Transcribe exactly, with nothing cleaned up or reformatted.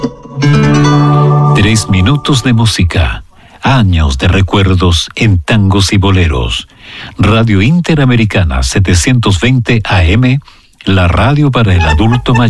Tres minutos de música, años de recuerdos en tangos y boleros. Radio Interamericana setecientos veinte A M, la radio para el adulto mayor.